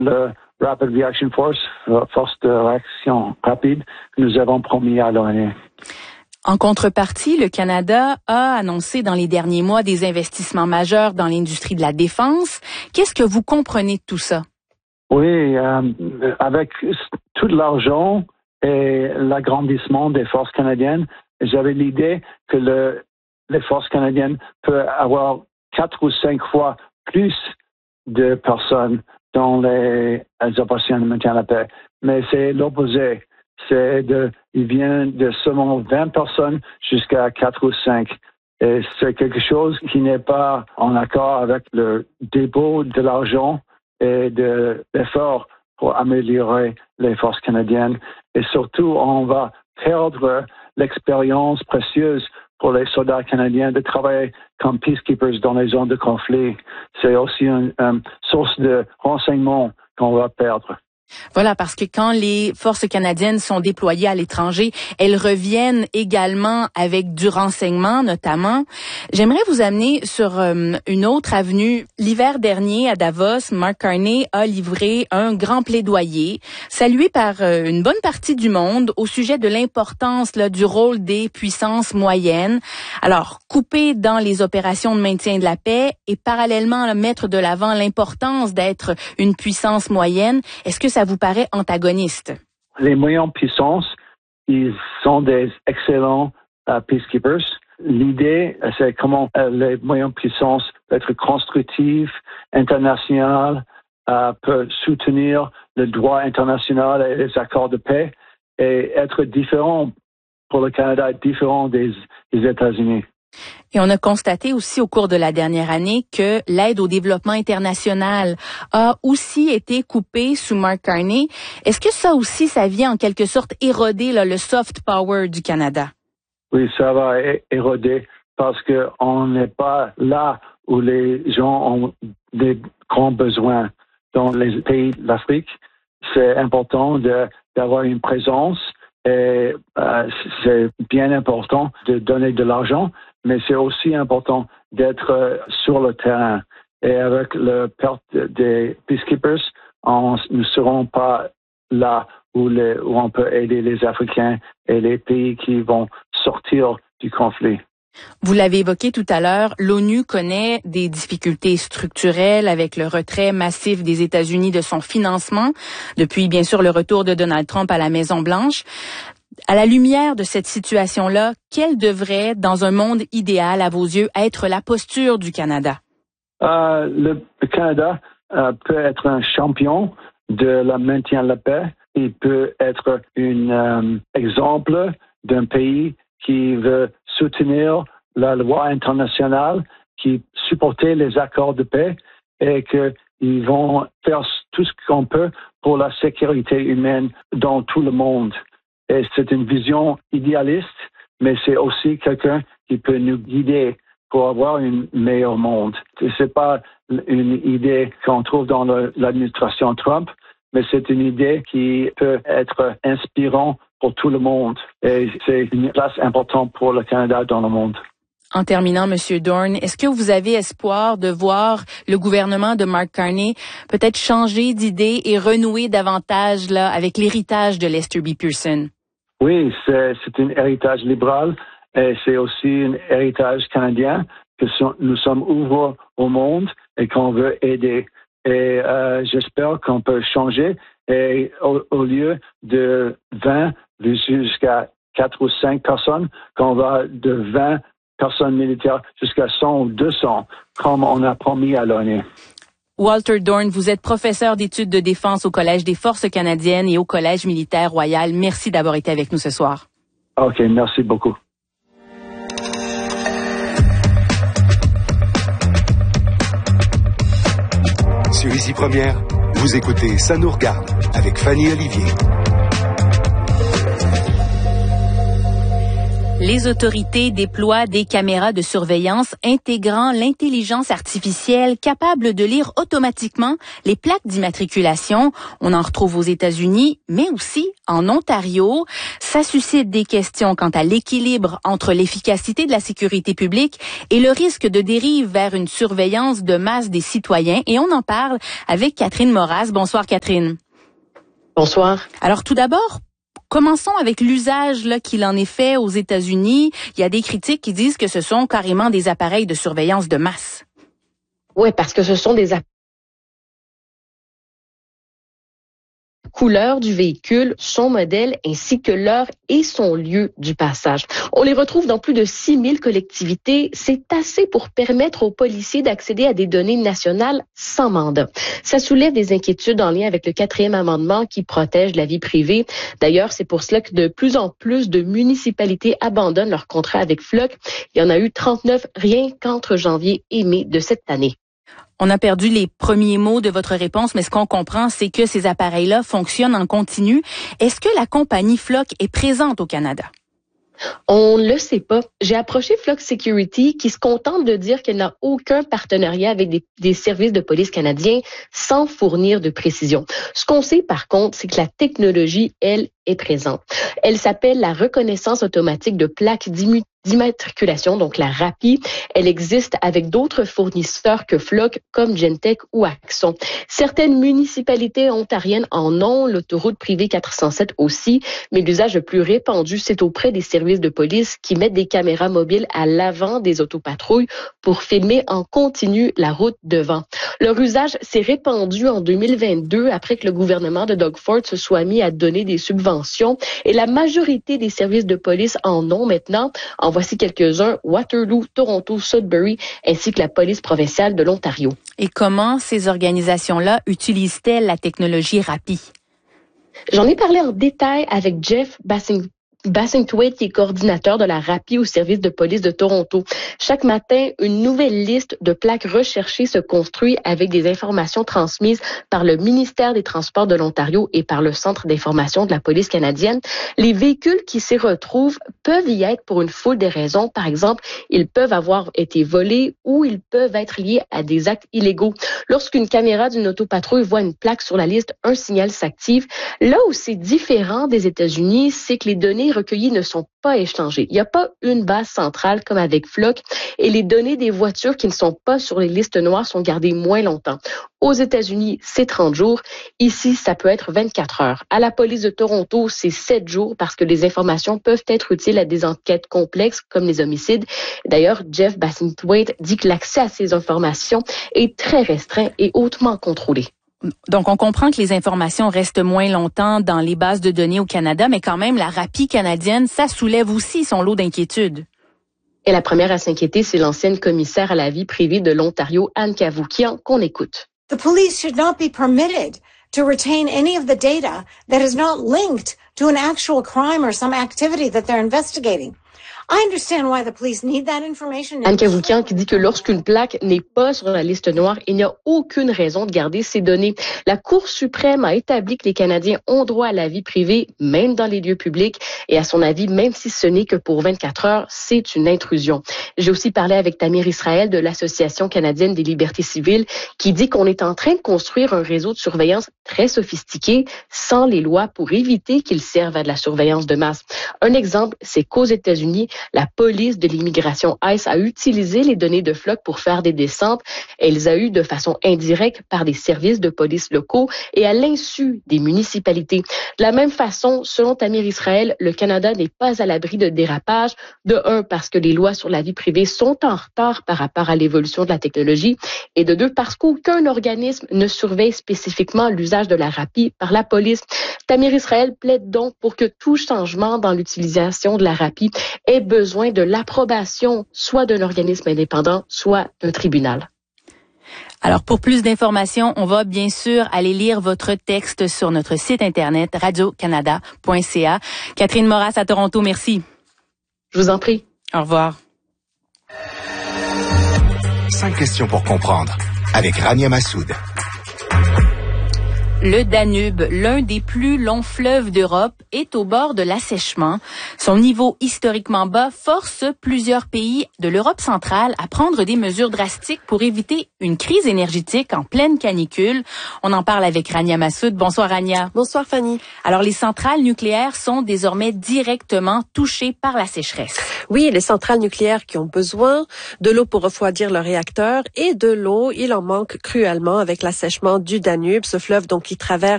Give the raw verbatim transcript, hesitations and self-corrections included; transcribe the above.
le Rapid Reaction Force, la force de réaction rapide, que nous avons promis à l'ONU. En contrepartie, le Canada a annoncé dans les derniers mois des investissements majeurs dans l'industrie de la défense. Qu'est-ce que vous comprenez de tout ça? Oui, euh, avec tout l'argent et l'agrandissement des forces canadiennes, j'avais l'idée que le, les forces canadiennes peuvent avoir quatre ou cinq fois plus de personnes dans les, les opérations de maintien de la paix. Mais c'est l'opposé. C'est de, il vient de seulement vingt personnes jusqu'à quatre ou cinq. Et c'est quelque chose qui n'est pas en accord avec le dépôt de l'argent et de l'effort pour améliorer les forces canadiennes. Et surtout, on va perdre l'expérience précieuse pour les soldats canadiens de travailler comme peacekeepers dans les zones de conflit. C'est aussi une, une source de renseignement qu'on va perdre. Voilà, parce que quand les forces canadiennes sont déployées à l'étranger, elles reviennent également avec du renseignement, notamment. J'aimerais vous amener sur euh, une autre avenue. L'hiver dernier, à Davos, Mark Carney a livré un grand plaidoyer, salué par euh, une bonne partie du monde, au sujet de l'importance là, du rôle des puissances moyennes. Alors, couper dans les opérations de maintien de la paix et parallèlement là, mettre de l'avant l'importance d'être une puissance moyenne. Est-ce que ça vous paraît antagoniste? Les moyennes puissances, ils sont des excellents uh, peacekeepers. L'idée, c'est comment uh, les moyennes puissances peuvent être constructives, internationales, uh, peuvent soutenir le droit international et les accords de paix et être différents pour le Canada, différent des, des États-Unis. Et on a constaté aussi au cours de la dernière année que l'aide au développement international a aussi été coupée sous Mark Carney. Est-ce que ça aussi, ça vient en quelque sorte éroder là, le soft power du Canada? Oui, ça va éroder parce que on n'est pas là où les gens ont des grands besoins. Dans les pays de l'Afrique, c'est important de, d'avoir une présence et euh, c'est bien important de donner de l'argent. Mais c'est aussi important d'être euh, sur le terrain. Et avec la perte des peacekeepers, on ne serons pas là où, les, où on peut aider les Africains et les pays qui vont sortir du conflit. Vous l'avez évoqué tout à l'heure, l'ONU connaît des difficultés structurelles avec le retrait massif des États-Unis de son financement, depuis bien sûr le retour de Donald Trump à la Maison-Blanche. À la lumière de cette situation-là, quelle devrait, dans un monde idéal, à vos yeux, être la posture du Canada? Euh, le, le Canada euh, peut être un champion de la maintien de la paix. Il peut être un euh, exemple d'un pays qui veut soutenir la loi internationale, qui supporte les accords de paix et qu'ils vont faire tout ce qu'on peut pour la sécurité humaine dans tout le monde. Et c'est une vision idéaliste, mais c'est aussi quelqu'un qui peut nous guider pour avoir un meilleur monde. C'est pas une idée qu'on trouve dans le, l'administration Trump, mais c'est une idée qui peut être inspirante pour tout le monde. Et c'est une place importante pour le Canada dans le monde. En terminant, Monsieur Dorn, est-ce que vous avez espoir de voir le gouvernement de Mark Carney peut-être changer d'idée et renouer davantage là avec l'héritage de Lester B. Pearson? Oui, c'est, c'est un héritage libéral et c'est aussi un héritage canadien que so, nous sommes ouverts au monde et qu'on veut aider. Et euh, j'espère qu'on peut changer et au, au lieu de vingt jusqu'à quatre ou cinq personnes, qu'on va de vingt personnes militaires jusqu'à cent ou deux cents, comme on a promis à l'ONU. Walter Dorn, vous êtes professeur d'études de défense au Collège des Forces canadiennes et au Collège militaire royal. Merci d'avoir été avec nous ce soir. OK, merci beaucoup. Sur Ici Première, vous écoutez Ça nous regarde avec Fanny Olivier. Les autorités déploient des caméras de surveillance intégrant l'intelligence artificielle capable de lire automatiquement les plaques d'immatriculation. On en retrouve aux États-Unis, mais aussi en Ontario. Ça suscite des questions quant à l'équilibre entre l'efficacité de la sécurité publique et le risque de dérive vers une surveillance de masse des citoyens. Et on en parle avec Catherine Moras. Bonsoir Catherine. Bonsoir. Alors tout d'abord, commençons avec l'usage là qu'il en est fait aux États-Unis. Il y a des critiques qui disent que ce sont carrément des appareils de surveillance de masse. Oui, parce que ce sont des appareils. Couleur du véhicule, son modèle ainsi que l'heure et son lieu du passage. On les retrouve dans plus de six mille collectivités. C'est assez pour permettre aux policiers d'accéder à des données nationales sans mandat. Ça soulève des inquiétudes en lien avec le quatrième amendement qui protège la vie privée. D'ailleurs, c'est pour cela que de plus en plus de municipalités abandonnent leur contrat avec Flock. Il y en a eu trente-neuf rien qu'entre janvier et mai de cette année. On a perdu les premiers mots de votre réponse, mais ce qu'on comprend, c'est que ces appareils-là fonctionnent en continu. Est-ce que la compagnie Flock est présente au Canada? On ne le sait pas. J'ai approché Flock Security qui se contente de dire qu'elle n'a aucun partenariat avec des, des services de police canadiens sans fournir de précision. Ce qu'on sait par contre, c'est que la technologie, elle, est présente. Elle s'appelle la reconnaissance automatique de plaques d'immu- d'immatriculation, donc la RAPI. Elle existe avec d'autres fournisseurs que Flock, comme Gentech ou Axon. Certaines municipalités ontariennes en ont, l'autoroute privée quatre cent sept aussi, mais l'usage le plus répandu, c'est auprès des services de police qui mettent des caméras mobiles à l'avant des autopatrouilles pour filmer en continu la route devant. Leur usage s'est répandu en deux mille vingt-deux après que le gouvernement de Doug Ford se soit mis à donner des subventions et la majorité des services de police en ont maintenant. En voici quelques-uns, Waterloo, Toronto, Sudbury, ainsi que la police provinciale de l'Ontario. Et comment ces organisations-là utilisent-elles la technologie RAPI? J'en ai parlé en détail avec Jeff Bassing. Bassingthwaite, qui est coordinateur de la RAPI au service de police de Toronto. Chaque matin, une nouvelle liste de plaques recherchées se construit avec des informations transmises par le ministère des Transports de l'Ontario et par le Centre d'information de la police canadienne. Les véhicules qui s'y retrouvent peuvent y être pour une foule de raisons. Par exemple, ils peuvent avoir été volés ou ils peuvent être liés à des actes illégaux. Lorsqu'une caméra d'une autopatrouille voit une plaque sur la liste, un signal s'active. Là où c'est différent des États-Unis, c'est que les données recueillis ne sont pas échangés. Il n'y a pas une base centrale comme avec Flock et les données des voitures qui ne sont pas sur les listes noires sont gardées moins longtemps. Aux États-Unis, c'est trente jours. Ici, ça peut être vingt-quatre heures. À la police de Toronto, c'est sept jours parce que les informations peuvent être utiles à des enquêtes complexes comme les homicides. D'ailleurs, Jeff Bassingthwaite dit que l'accès à ces informations est très restreint et hautement contrôlé. Donc, on comprend que les informations restent moins longtemps dans les bases de données au Canada, mais quand même, la RAPI canadienne, ça soulève aussi son lot d'inquiétudes. Et la première à s'inquiéter, c'est l'ancienne commissaire à la vie privée de l'Ontario, Anne Cavoukian, qu'on écoute. The police should not be permitted to retain any of the data that is not linked to an actual crime or some activity that they're investigating. I understand why the police need that information. Anne Cavoukian qui dit que lorsqu'une plaque n'est pas sur la liste noire, il n'y a aucune raison de garder ces données. La Cour suprême a établi que les Canadiens ont droit à la vie privée, même dans les lieux publics, et à son avis, même si ce n'est que pour vingt-quatre heures, c'est une intrusion. J'ai aussi parlé avec Tamir Israël de l'Association canadienne des libertés civiles, qui dit qu'on est en train de construire un réseau de surveillance très sophistiqué, sans les lois pour éviter qu'il serve à de la surveillance de masse. Un exemple, c'est qu'aux États-Unis, la police de l'immigration ICE a utilisé les données de Flock pour faire des descentes. Elle les a eues de façon indirecte par des services de police locaux et à l'insu des municipalités. De la même façon, selon Tamir Israël, le Canada n'est pas à l'abri de dérapage. De un, parce que les lois sur la vie privée sont en retard par rapport à l'évolution de la technologie. Et de deux, parce qu'aucun organisme ne surveille spécifiquement l'usage de la RAPI par la police. Tamir Israël plaide donc pour que tout changement dans l'utilisation de la RAPI ait besoin de l'approbation soit d'un organisme indépendant, soit d'un tribunal. Alors, pour plus d'informations, on va bien sûr aller lire votre texte sur notre site internet radio canada point c a. Catherine Moras à Toronto, merci. Je vous en prie. Au revoir. Cinq questions pour comprendre avec Rania Massoud. Le Danube, l'un des plus longs fleuves d'Europe, est au bord de l'assèchement. Son niveau historiquement bas force plusieurs pays de l'Europe centrale à prendre des mesures drastiques pour éviter une crise énergétique en pleine canicule. On en parle avec Rania Massoud. Bonsoir Rania. Bonsoir Fanny. Alors les centrales nucléaires sont désormais directement touchées par la sécheresse. Oui, les centrales nucléaires qui ont besoin de l'eau pour refroidir leurs réacteurs et de l'eau, il en manque cruellement avec l'assèchement du Danube, ce fleuve donc qui traverse